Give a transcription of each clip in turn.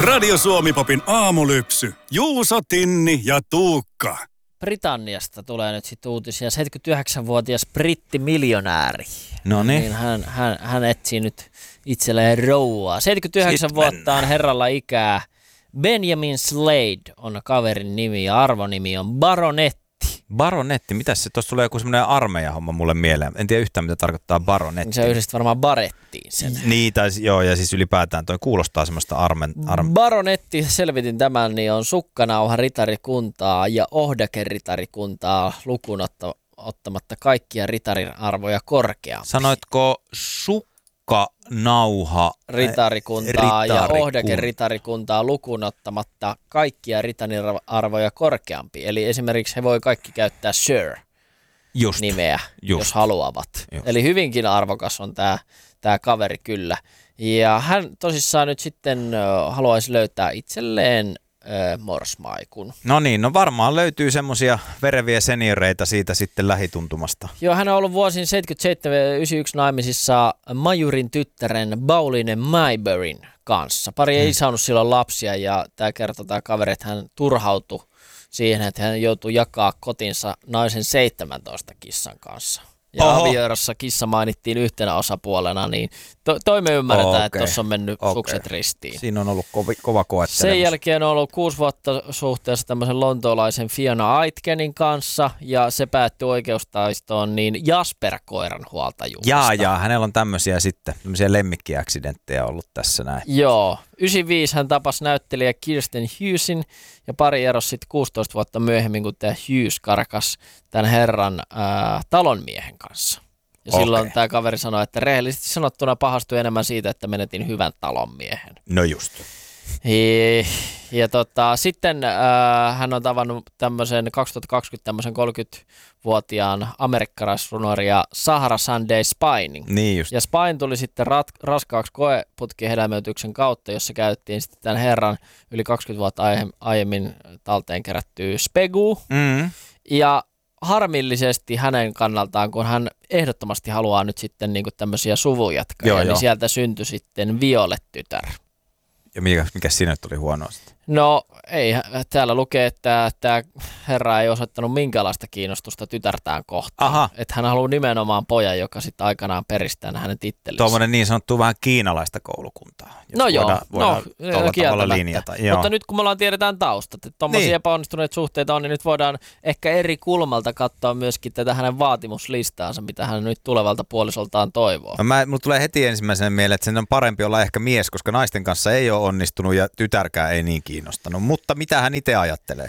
Radio Suomi-popin aamulypsy. Juuso, Tinni ja Tuukka. Britanniasta tulee nyt sitten uutisia. 79-vuotias brittimiljonääri. Noniin. Niin hän etsii nyt itselleen rouvaa. 79 vuotta on herralla ikää. Benjamin Slade on kaverin nimi ja arvonimi on Baronetti. Baronetti, mitäs se? Tuossa tulee joku semmoinen armeijahomma mulle mieleen. En tiedä yhtään, mitä tarkoittaa baronetti. Se yhdistää varmaan barettiin sen. Niin, tai joo, ja siis ylipäätään toi kuulostaa semmoista Baronetti, selvitin tämän, niin on sukkanauha-ritarikuntaa ja ohdake-ritarikuntaa lukuun ottamatta kaikkia ritariarvoja korkeampi. Sanoitko sukkanauha ritarikuntaa ja ohdake-ritarikuntaa lukuun ottamatta kaikkia ritariarvoja korkeampi. Eli esimerkiksi he voi kaikki käyttää Sir-nimeä, jos haluavat. Just. Eli hyvinkin arvokas on tämä kaveri kyllä. Ja hän tosissaan nyt sitten haluaisi löytää itselleen morsmaikun. No niin, no varmaan löytyy semmoisia vereviä senioreita siitä sitten lähituntumasta. Joo, hän on ollut vuosin 77-91 naimisissa majurin tyttären Pauline Mayburyn kanssa. Pari ei saanut silloin lapsia ja tämä kaveri, että hän turhautui siihen, että hän joutui jakaa kotinsa naisen 17 kissan kanssa. Ja avioerossa kissa mainittiin yhtenä osapuolena, niin toi me ymmärretään, että tuossa on mennyt sukset ristiin. Siinä on ollut kova koettelemus. Sen jälkeen on ollut 6 vuotta suhteessa tämmöisen lontoolaisen Fiona Aitkenin kanssa, ja se päättyi oikeustaistoon niin Jasper-koiran huoltajuudesta. Jaa, hänellä on tämmöisiä lemmikkiäksidenttejä ollut tässä näin. Joo. 95 hän tapasi näyttelijä Kirsten Hughesin ja pari erosi sitten 16 vuotta myöhemmin, kun tämä Hughes karkas tämän herran talonmiehen kanssa. Ja silloin tämä kaveri sanoi, että rehellisesti sanottuna pahastui enemmän siitä, että menetin hyvän talonmiehen. No just. Ja sitten hän on tavannut tämmöisen 2020 tämmöisen 30-vuotiaan amerikkalaisrunoria Sahara Sunday Spining. Niin just. Ja Spine tuli sitten raskaaksi koeputkihedelmöityksen kautta, jossa käytettiin sitten tämän herran yli 20 vuotta aiemmin talteen kerättyä spegua. Ja harmillisesti hänen kannaltaan, kun hän ehdottomasti haluaa nyt sitten niinku tämmöisiä suvujatkoja, niin sieltä syntyi sitten Violet-tytär. Ja mikä siinä nyt oli huonoa sitten? No ei, täällä lukee, että tämä herra ei osoittanut minkäänlaista kiinnostusta tytärtään kohtaan. Että hän haluaa nimenomaan pojan, joka sitten aikanaan peristää hänen tittelinsä. Tuommoinen niin sanottu vähän kiinalaista koulukuntaa. No joo, tuolla tavalla linjata. Mutta nyt kun me tiedetään taustat, että tuommoisia epäonnistuneita suhteita on, niin nyt voidaan ehkä eri kulmalta katsoa myöskin tätä hänen vaatimuslistaansa, mitä hän nyt tulevalta puolisoltaan toivoo. Mulla tulee heti ensimmäisenä mieleen, että sen on parempi olla ehkä mies, koska naisten kanssa ei ole onnistunut ja tytärkään ei niin kiinnostanut. Mutta mitä hän itse ajattelee?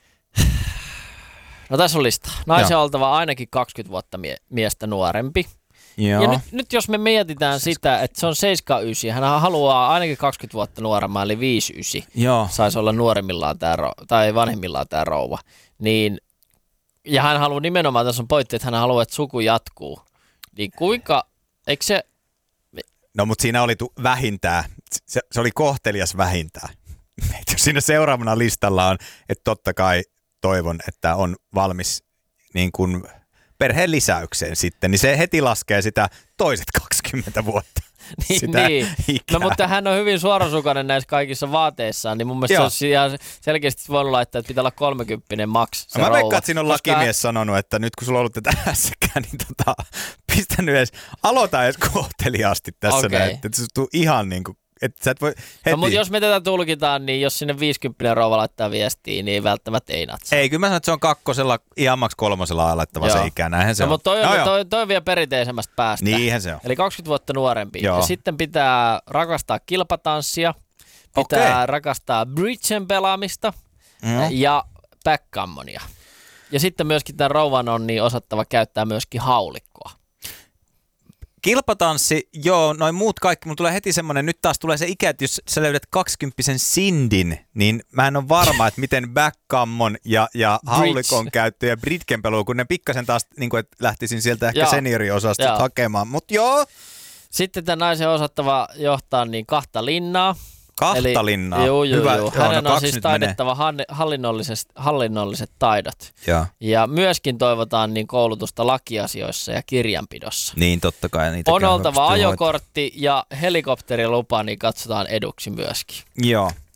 No tässä on lista. Naisen on oltava ainakin 20 vuotta miestä nuorempi. Joo. Ja nyt jos me mietitään sitä, että se on 79, hän haluaa ainakin 20 vuotta nuoremman, eli 59. Saisi olla nuoremmillaan tai vanhemmillaan tämä rouva. Niin, ja hän haluaa nimenomaan, tässä on pointti, että hän haluaa, että suku jatkuu. Niin kuinka, eikö se... No mutta siinä oli vähintään, se oli kohtelias vähintään. Jos siinä seuraavana listalla on, että totta kai toivon, että on valmis niin kuin perheen lisäykseen sitten, niin se heti laskee sitä toiset 20 vuotta. Niin. No mutta hän on hyvin suorasukainen näissä kaikissa vaateissaan, niin mun mielestä se olisi ihan selkeästi voinut laittaa, että pitää olla 30 maks se rouva. Mä veikkaan, että siinä on lakimies sanonut, että nyt kun sulla on ollut tätä hässäkään, niin pistänyt edes, aloita edes kohteliaasti tässä näin, että se tuu ihan niin kuin että sä et voi heti. No, mutta jos me tätä tulkitaan, niin jos sinne 50 rouva laittaa viestiä, niin välttämättä ei natsaa. Ei, kyllä mä sanon, että se on 2, ihan maks 3 alettava se ikä, näinhän se on. Mutta toi on vielä perinteisemmästä päästä. Niinhän se on. Eli 20 vuotta nuorempi. Ja sitten pitää rakastaa kilpatanssia, pitää rakastaa bridgen pelaamista ja backgammonia. Ja sitten myöskin tämän rouvan on niin osattava käyttää myöskin haulikkoa. Kilpatanssi, noin muut kaikki, mulla tulee heti semmoinen, nyt taas tulee se ikä, että jos sä löydät 20-vuotiaan Sindin, niin mä en ole varma, että miten backgammon ja haulikon käyttö ja bridgen peluu, kun ne pikkasen taas, niin kuin, että lähtisin sieltä ehkä senioriosasta hakemaan, mutta joo. Sitten tämän naisen on osattava johtaa niin 2 linnaa. Kahta linnaa. Joo. Hänen on siis taidettava hallinnolliset taidot. Ja myöskin toivotaan niin koulutusta lakiasioissa ja kirjanpidossa. Niin, totta kai. On oltava ajokortti ja helikopterilupa, niin katsotaan eduksi myöskin. Joo.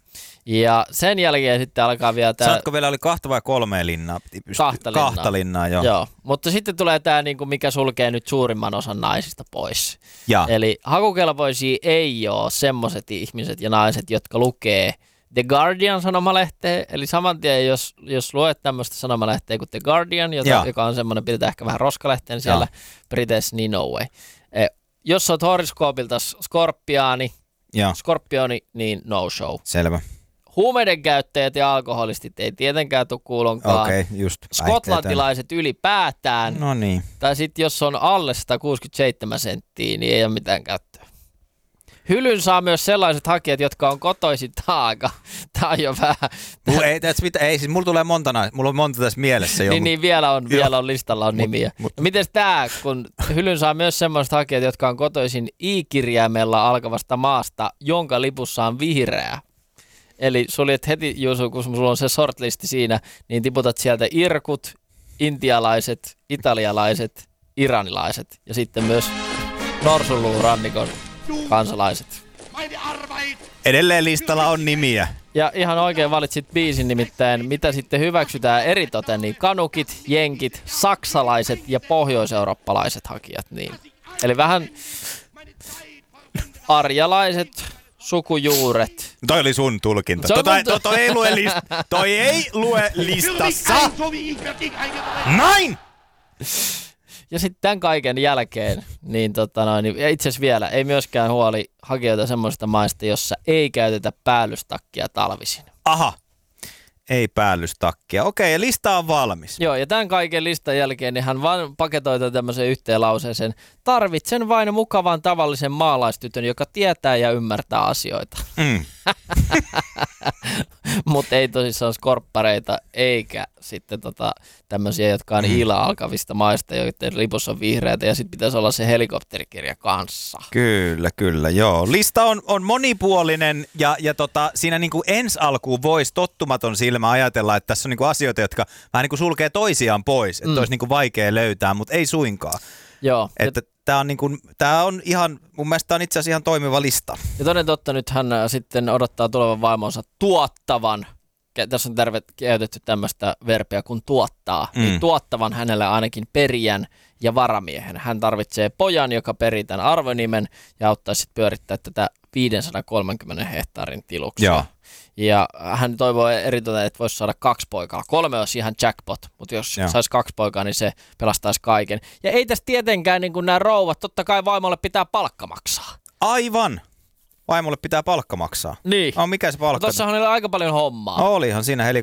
Ja sen jälkeen sitten alkaa vielä tämä... Saatko vielä oli 2 vai 3 linnaa? Kahta linnaa, joo. Mutta sitten tulee tämä, niinku, mikä sulkee nyt suurimman osan naisista pois. Ja. Eli hakukelpoisia ei ole semmoiset ihmiset ja naiset, jotka lukee The Guardian-sanomalehteä. Eli saman tien, jos luet tämmöistä sanomalehteä kuin The Guardian, joka on semmoinen, pidetään ehkä vähän roskalehteen siellä Briteissä, niin no way. Jos olet horoskoopilta skorpioni, niin no show. Selvä. Huumeiden käyttäjät ja alkoholistit ei tietenkään tule kuulonkaan. Okei, just. Skotlantilaiset ylipäätään. No niin. Tai sitten jos on alle 167 senttiä, niin ei ole mitään käyttöä. Hylyn saa myös sellaiset hakijat, jotka on kotoisin taaga. Tämä on jo vähän... Mulla tulee mulla on monta tässä mielessä jo. niin vielä on listalla on nimiä. No, mites tää, kun hylyn saa myös sellaiset hakijat, jotka on kotoisin I-kirjaimella alkavasta maasta, jonka lipussa on vihreä. Eli suljet heti, Juuso, kun sulla on se shortlisti siinä, niin tiputat sieltä irkut, intialaiset, italialaiset, iranilaiset ja sitten myös Norsunluurannikon kansalaiset. Edelleen listalla on nimiä. Ja ihan oikein valitsit biisin, nimittäin mitä sitten hyväksytään eritoten, niin kanukit, jenkit, saksalaiset ja pohjoiseurooppalaiset hakijat. Niin. Eli vähän arjalaiset sukujuuret. Toi oli sun tulkinta. Toi ei lue listassa. Näin! Ja sitten tämän kaiken jälkeen, niin ja itse asiassa vielä, ei myöskään huoli hakijoita semmoisista maista, jossa ei käytetä päällystakkia talvisin. Aha, ei päällystakkia. Okei, ja lista on valmis. Joo, ja tämän kaiken listan jälkeen niin hän vaan paketoi tämmöisen yhteen lauseeseen. Tarvitsen vain mukavan tavallisen maalaistytön, joka tietää ja ymmärtää asioita. Mutta ei tosissaan skorppareita, eikä sitten tämmöisiä, jotka on ila-alkavista maista, joiden lipussa on vihreätä, ja sitten pitäisi olla se helikopterikirja kanssa. Kyllä, joo. Lista on monipuolinen, ja siinä niinku ensi alkuun voisi tottumaton silmä ajatella, että tässä on niinku asioita, jotka vähän niinku sulkee toisiaan pois, että olisi niinku vaikea löytää, mutta ei suinkaan. Joo. Että tää on ihan, mun mielestä tää on itse asiassa ihan toimiva lista. Ja toden totta, nyt hän sitten odottaa tulevan vaimonsa tuottavan. Tässä on käytetty tämmöistä verbiä kuin tuottaa. Niin tuottavan hänelle ainakin perijän ja varamiehen. Hän tarvitsee pojan, joka perii tämän arvonimen ja auttaisi sitten pyörittää tätä 530 hehtaarin tiluksia. Joo. Ja hän toivoo eritoten, että voisi saada 2 poikaa. 3 olisi ihan jackpot, mutta jos saisi 2 poikaa, niin se pelastaisi kaiken. Ja ei tässä tietenkään niin kuin nämä rouvat, totta kai vaimolle pitää palkka maksaa. Aivan! Vaimolle pitää palkka maksaa. Niin. Mikä se palkka? Tuossahan oli aika paljon hommaa. Olihan siinä